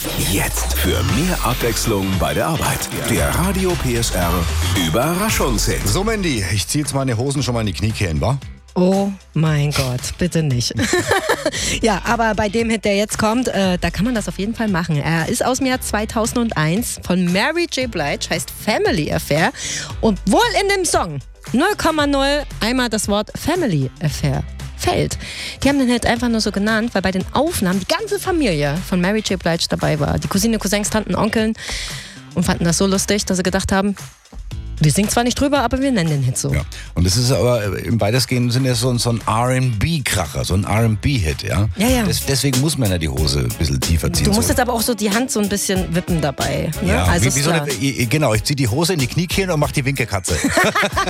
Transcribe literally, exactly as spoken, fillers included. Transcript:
Jetzt für mehr Abwechslung bei der Arbeit. Der Radio P S R Überraschungshit. So, Mandy, ich ziehe jetzt meine Hosen schon mal in die Kniekehlen, wa? Oh mein Gott, bitte nicht. Ja, aber bei dem Hit, der jetzt kommt, äh, da kann man das auf jeden Fall machen. Er ist aus dem Jahr zweitausendeins von Mary J. Blige, heißt Family Affair. Und wohl in dem Song null Komma null einmal das Wort Family Affair fällt. Die haben den Hit einfach nur so genannt, weil bei den Aufnahmen die ganze Familie von Mary J. Blige dabei war. Die Cousine, Cousins, Tanten, Onkeln. Und fanden das so lustig, dass sie gedacht haben, wir singen zwar nicht drüber, aber wir nennen den Hit so. Ja. Und das ist aber im weitestgehenden Sinne so, so ein R and B-Kracher, so ein R and B-Hit, ja? Ja, ja. Das, deswegen muss man ja die Hose ein bisschen tiefer ziehen. Du musst so. jetzt aber auch so die Hand so ein bisschen wippen dabei. Ne? Ja, also wie, wie so eine, genau, ich ziehe die Hose in die Kniekehlen und mache die Winkelkatze.